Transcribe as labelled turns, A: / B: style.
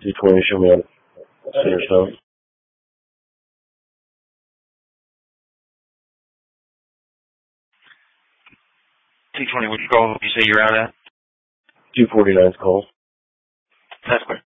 A: 220, show me on Center Stone.
B: 220, which call you say you're out at?
A: 249's call.
B: That's clear.